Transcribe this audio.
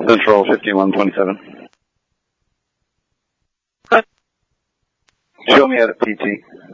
Central 5127. What? Show me at a PT.